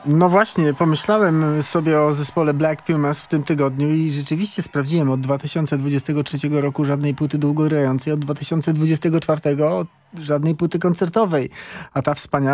No właśnie, pomyślałem sobie o zespole Black Pumas w tym tygodniu i rzeczywiście sprawdziłem od 2023 roku żadnej płyty długogrającej, od 2024 żadnej płyty koncertowej. A ta wspaniała